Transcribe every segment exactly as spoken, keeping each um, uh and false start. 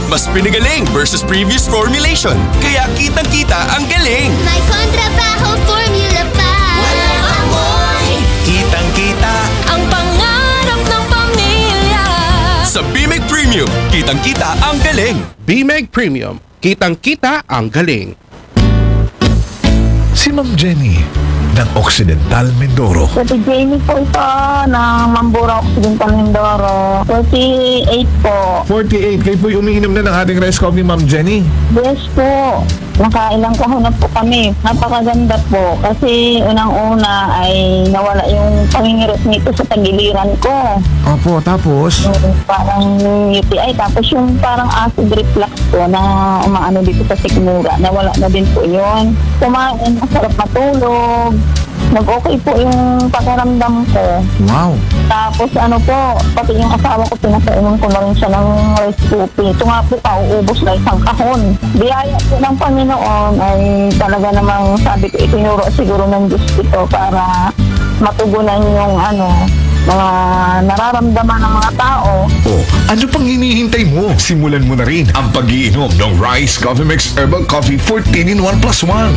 Mas pinagaling versus previous formulation. Kaya kitang-kita ang galing. May kontrabaho formula pa. Walang amoy. Kitang-kita Ang pangarap ng pamilya. sa Bimig Premium. Kitang-kita ang galing. B-Meg Premium. Kitang-kita ang galing. Si Ma'am Jenny ng Occidental Mindoro. Ate Jamie po ito ng Mambura Occidental Mindoro. forty-eight po. forty-eight. Kayo po'y umiinom na ng ating rice coffee, Ma'am Jenny. Yes po. Nakailang kahon na po kami. Napakaganda po. Kasi unang-una ay nawala yung pangingirot nito sa tagiliran ko. Opo, tapos? Yung parang U T I. Tapos yung parang acid reflux po na umaano dito sa sikmura. Nawala na din po yun. Kumain, masarap matulog. Nag-okay po yung pakiramdam ko. Wow. Tapos ano po, pati yung asawa ko, pinasainom ko na rin siya ng rice coffee. Ito nga po, pauubos na isang kahon. Biyaya po ng Panginoon ay talaga namang sabi ko, itinuro siguro ng Diyos ito para matugunan yung ano, mga nararamdaman ng mga tao. Oh, ano pang hinihintay mo? Simulan mo na rin ang pag-iinom ng Rice Coffee Mix Herbal Coffee fourteen in one plus one.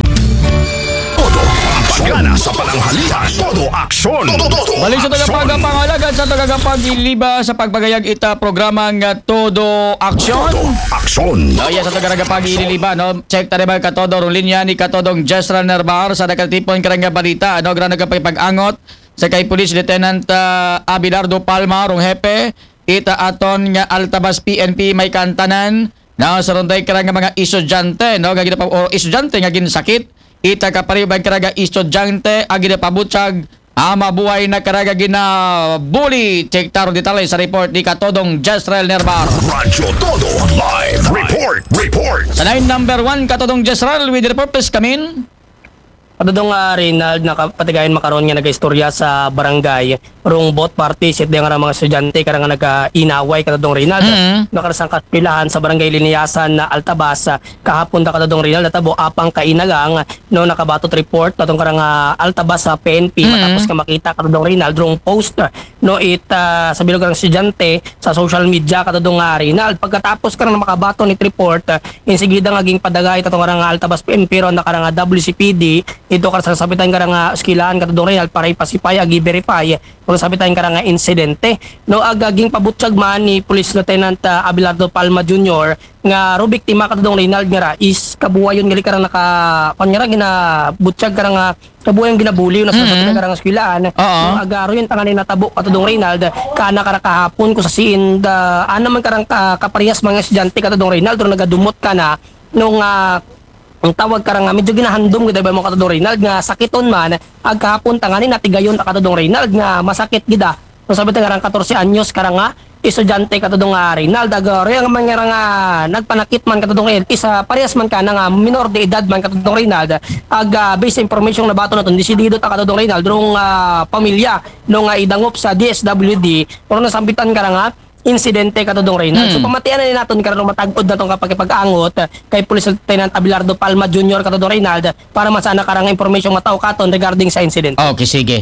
Todo ang pagana sa pananghalian. Todo aksyon. Balik sa tagapagpangalagan sa tagapagiliba sa pagpagayag ita programang uh, Todo Aksyon. Todo aksyon. No, yan sa tagapagiliba, no? Check ta rin ka todo linya ni katodong Jezreel Nervar sa nakatipon karang balita, no? Grano ka pag-angot sa kay Police Lieutenant uh, Abelardo Palma, rong hepe, ita aton nga Altabas P N P may kantanan, na sa ronday karang mga estudyante, no? Gagina pa o estudyante nga ginsakit. Ita ka paribag karaga estudyante agi na pabutsag ama buhay na karaga gina bully. Check taro detalye sa report ni katodong Jezreel Nervar. Radyo Todo live report. Report. Sa line number one katodong Jezreel with the report, please come in. Padudong uh, Reynald, nakapatigayan makaroon nga nag-istorya sa barangay rong both parties at nga mga estudyante karang nag-inaway katudong Reynald. Mm-hmm. Nakarasang kapilahan sa barangay Liniasan na Altabas kahapon ta katudong Reynald natabo apang kainagang no nakabatot report katong karang uh, Altabas sa P N P Mm-hmm. matapos ka makita katudong Reynald rong post no it uh, sa bilog ng estudyante sa social media katudong uh, Reynald. Pagkatapos karang makabato ni report uh, insigida ngaging padagay katong karang uh, Altabas P N P ron na karang uh, W C P D ito ka sa sabitan karang uh, skilaan katudong Reynald para ipasipay agi verify kung sabitan karang uh, insidente no agaging pabutyag man ni Police Lieutenant uh, Abelardo Palma Junior nga ro biktima katudong Reynald nga ra is kabuwayon gali karang naka kanya gina butyag karang uh, kabuwayon ginabuli na sa sabitan karang skilaan no agaro yun tangani natabo katudong Reynald kana kara kahapon ko sa siin da ano man karang ka, kaparehas mga estudyante katudong Reynald ro nagadumot ka na nung uh, ang tawag karang nga medyo ginahandom gid ba mo katudong Reynald nga sakiton man agkahapon tangani natigayon ta katudong Reynald nga masakit gida no sabi ta karang fourteen anyos karang nga estudyante katudong nga Reynald agaro nga man nga nagpanakit man katudong Reynald isa parehas man kana nga minor de edad man katudong Reynald ag uh, based information na bato naton desidido ta katudong Reynald rong uh, pamilya no nga idangop sa D S W D pero nasambitan karang nga insidente katudong Reynald. Mm. So pamatian na ni naton karon matagpod na tong kapag pag-angot kay Police Lieutenant Abelardo Palma Junior katudong Reynald para masana karang information mataw katon regarding sa incident. Okay, sige.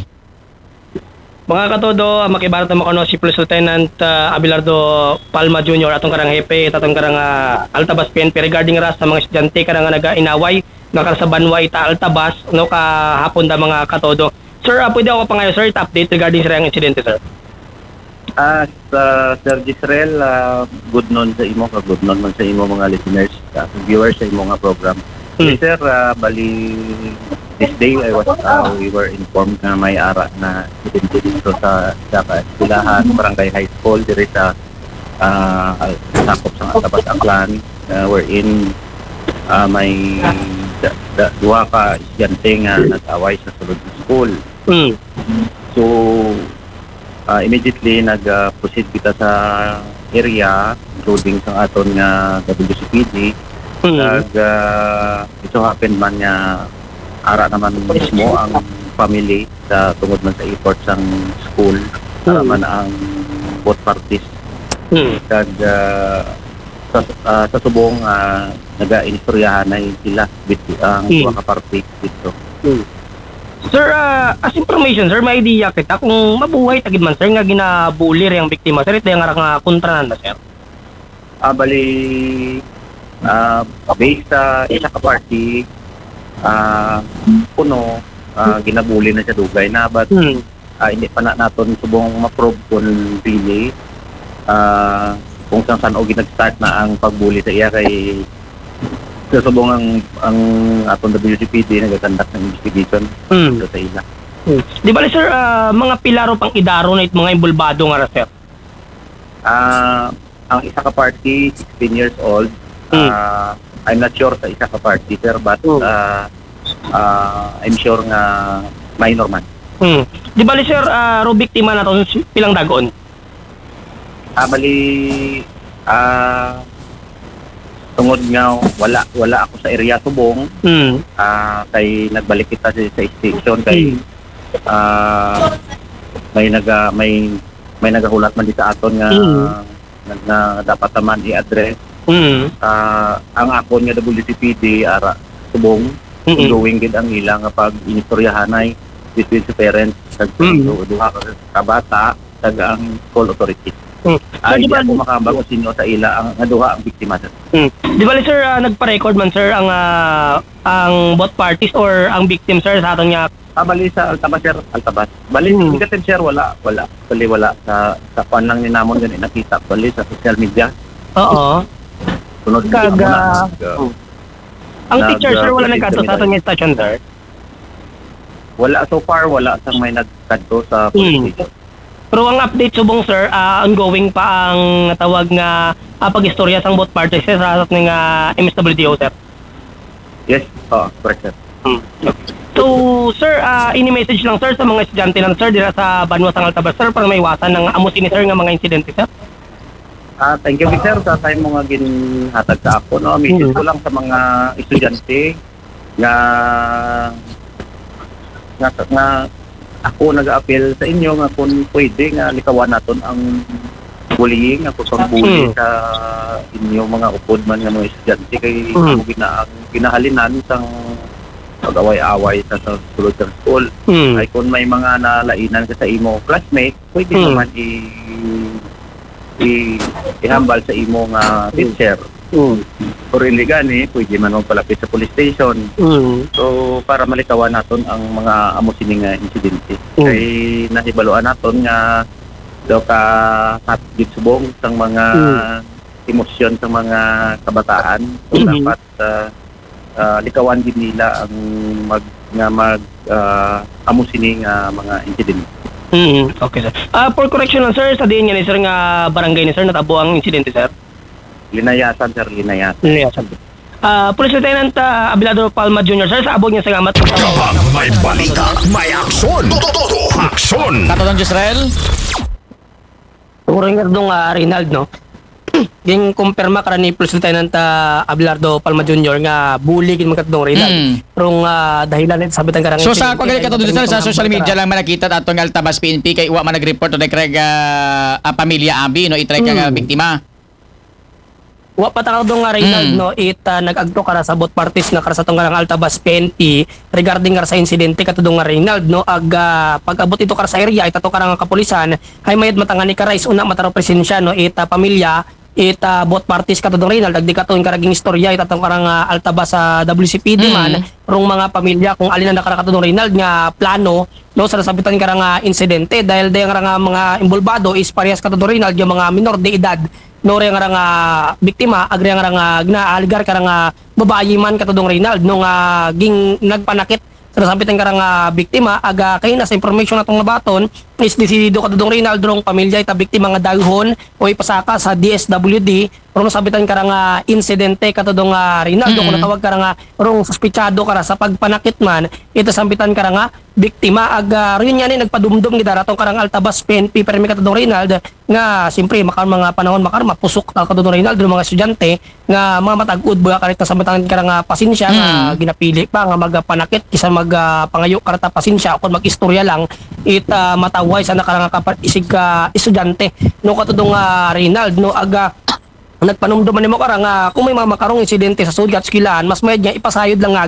Mga katodo, makibarat mo kono si Police Lieutenant uh, Abelardo Palma Junior atong karang hepe atong karang uh, Altabas P N P regarding ras sa mga estudyante karang naga-inaway nakara sa Banwa ita Altabas no kahapon da mga katodo. Sir, uh, pwede ako pa ngayon sir update regarding sa incident sir. Ah, uh, Sir Jezreel, uh, good noon sa imo, ka good noon man sa imo mga listeners, uh, viewers sa imo nga program. Hmm. Yes, sir, uh, bali this day I was uh, we were informed na may ara na incidente dito sa sa eskwelahan, Barangay High School diri sa uh, sakop sa Altabas Aklan, uh, wherein uh, may da, da, duha ka estudyante nga nag-away sa sulod ng school. Hmm. So Uh, immediately nag-proceed uh, kita sa area including sa aton nga W C P D. Mm-hmm. Nag uh, ito happen man nga ara naman mismo ang family sa tungod man sa effort sang school para mm-hmm. man ang both parties. Mm-hmm. Kag uh, sa, uh, sa subong uh, naga-inistoryahan na sila with ang uh, mm-hmm. mga party dito. Mm-hmm. Sir, uh, as information, sir, may idea kita kung mabuhay tagid man, sir, nga ginabuli rin ang biktima. Sir, ito yung nga kontra na, sir. Ah, bali, ah, based sa isa ka party, ah, puno, ah, ginabuli na siya dugay na, but Hmm. ah, hindi pa na natin subong ma-probe kung really ah, kung saan saan o ginag-start na ang pagbuli sa iya kay subong ang ang atong W C P D nagakandak ng investigation Hmm. sa ila. Hmm. Di ba sir, ah, mga pilaro pang idaro na it mga imbulbado nga ra, sir? Ah, ang isa ka party sixteen years old. Mm. Ah, I'm not sure sa isa ka party sir, but Mm. ah, ah, I'm sure nga minor man. Hmm. Di ba sir, ah, ro biktima na to pilang dagon? Ah, bali ah tungod nga wala wala ako sa area subong, Hmm. ah kay nagbalik kita sa, sa station kay ah may naga may may nagahulat man di sa aton nga Mm. na, na dapat naman i-address. Hmm. Ah, ang akon nga W C P D ara subong Mm-mm. ongoing gid ang ilang nga pag inistoryahanay between sa parents kag Mm. duha ka ka bata kag ang school authority. Hmm. Ah, So, di hindi ba, ako makambag kung sino sa ila ang nga duha ang biktima sir. hmm. Di ba sir, ah, nagpa-record man sir ang ah, ang both parties or ang victim sir sa aton nga? Ah, bali sa Altabas sir, Altabas. Bali Mm. negative sir wala, wala. Bali wala sa sa pan lang ni namon gani nakita bali sa social media. Oo. Sunod Kaga- kita mo na, nag- Hmm. Ang Nag- teacher sir, wala uh, nagkanto sa aton nga station sir? wala so far wala sang may nagkadto sa police Mm. station. Pero ang update subong sir, ah, ongoing pa ang tawag nga uh, pag-istorya sang both parties sir sa aton nga M S W D O sir. Yes, oh, correct sir. So sir, ah, ini-message lang sir sa mga estudyante lang sir dira sa Banwa sang Altabas sir para maiwasan ng amusin ni sir nga mga insidente sir. Ah, thank you sir sa time mo nga ginhatag sa ako no. Message ko lang sa mga estudyante nga nga, nga ako nag-appeal sa inyo nga kung pwede nga likawan naton ang bullying nga kung bully Mm. sa inyo mga upod man nga mga estudyante kay Mm. mm. gina ang ginahalinan sang pag-away-away sa sa sulod sa school. Hmm. Ay kung may mga nalainan ka sa imo classmate, pwede Mm. naman i i ihambal sa imo nga teacher. Hmm. Kung really gani, pwede man magpalapit sa police station. Hmm. So, para malikawan naton ang mga amo sini nga insidente. Mm. Kay nahibaluan naton nga daw ka hatgid subong sang mga emosyon sa mga kabataan. So, Mhm. dapat ah, ah, likawan gid nila ang mag nga mag ah, amo sini nga mga insidente. Hmm. Okay sir. Ah, for correction lang sir, sa diin nga ni sir nga barangay ni sir natabo ang insidente sir. Linayasan sir, linayasan. Yes. Ah, Police Lieutenant ah, Abelardo Palma Junior sir, sa abog niya sa gamat. Kapag may balita, may aksyon. Todo aksyon. Katodong Jezreel. Siguro nga doon nga Reynald no. Ging kumpirma kara ni Police Lieutenant ah, Abelardo Palma Junior nga bully gid man katong Reynald. Mm. Rong ah, dahilan nit sabitan karang So sa ako gali katodong Jezreel sa social media lang man nakita atong Altabas P N P kay wa man nag-report o nag-reg ah, ah, pamilya Abi no i-track nga Mm. biktima. Wa pa takaw dong nga Reynald Mm. no it uh, nag-agto kara sa both parties na kara sa tong karang Altabas P N P regarding kara sa insidente katudong nga Reynald no ag uh, pag-abot ito kara sa area itato karang kapulisan hay mayad matangani kara is una mataro presensya no it uh, pamilya it uh, both parties katudong Reynald agdi katon karaging istorya itatong karang uh, Altabas sa W C P D man Mm. rong mga pamilya kung alin na nakara katudong Reynald nga plano no sa sabitan karang uh, insidente dahil dayang karang uh, mga involvado is parehas katudong Reynald yung mga minor de edad no rin nga nga biktima agri nga nga gnaaligar ka nga babayi man katudong Reynald no nga ging nagpanakit sa nasabitan ka nga biktima aga kay nasa information natong nabaton is desidido katudong Reynald rong pamilya ita biktima nga dahon o ipasaka sa D S W D rong nasabitan ka nga insidente katudong nga Reynald Mm-mm. kung natawag ka nga rong suspitsado ka sa pagpanakit man ita sambitan ka nga biktima aga rin yan nagpadumdum ni daratong karang Altabas P N P pero may katudong Reynald nga simpre makar mga panahon makar mapusok ta katudong Reynald mga estudyante nga mga matag-ud buya karit sa sambitan ka nga pasensya nga Mm. ginapili pa nga magpanakit kisa mag uh, pangayo karata pasensya kung mag-istorya lang it uh, mataway sa nakarang kapat isig ka estudyante no katudong uh, Reynald no aga nagpanumduman nimo kara nga kung may mga makarong insidente sa sugat skilaan mas mayad nga ipasayod lang ngagi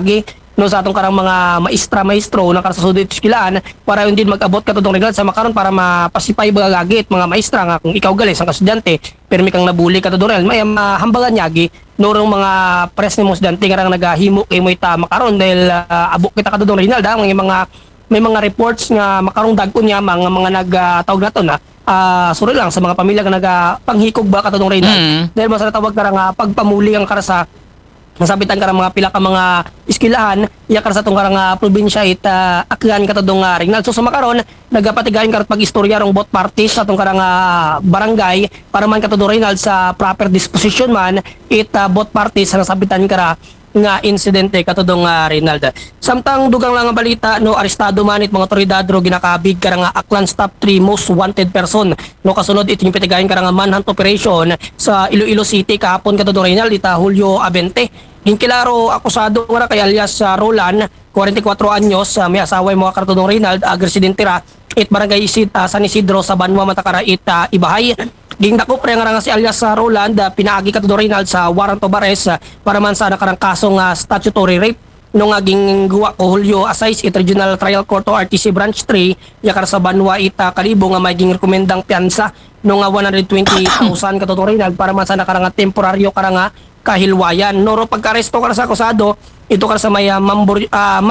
no sa atong karang mga maestra maestro na kara sa sudit eskwelahan para yun din mag-abot katudong Rinald sa makaron para mapasipay bagagit mga maestra nga kung ikaw gali sang estudyante permi kang nabuli katudong Rinald may mahambagan yagi norong mga pres ni mo estudyante nga rang nagahimo kay mo ita makaron dahil uh, abok kita katudong Rinald ha, may mga may mga reports nga makarong dagkon niya mga mga nagtawag nato na ah sorry lang sa mga pamilya nga nagapanghikog ba katudong Rinald Mm. dahil mas natawag ka nga pagpamuli ang karasa nasabitan ka mga pila ka mga eskwelahan iya kar sa tong karang uh, probinsya it uh, akyan katudong uh, Rinald so sumakaron nagapatigayon karat pag-istorya rong both parties sa tong karang uh, barangay para man katudong Rinald sa proper disposition man it uh, both parties nasabitan kara nga insidente katudong uh, Rinald. Samtang dugang lang ang balita no arestado man it mga otoridad ro ginakabig kara nga Aklan's top three most wanted person no kasunod it yung petigayon kara nga manhunt operation sa Iloilo City kahapon katudong Rinald ita Julio Abente. Ginkilaro akusado nga kay alias uh, Roland forty-four anyos uh, may asawa yung mga katudong Rinald uh, residente ra it barangay Isid, uh, San Isidro sa Banwa Matakara it uh, Ibahay. Ging dako pre nga nga si alias uh, Roland uh, pinaagi katudong Rinald sa warrant of arrest uh, para man sa nakarang kasong uh, statutory rape nung aging guwa ko Julio Assize it Regional Trial Court o R T C Branch three yakar sa Banwa ita Kalibo nga maging rekomendang piyansa nung uh, one hundred twenty thousand katudong Rinald para man sa nakarang uh, temporaryo karanga kahilwayan noro pagka-aresto kar sa akusado ito kar sa may uh, mambur, uh,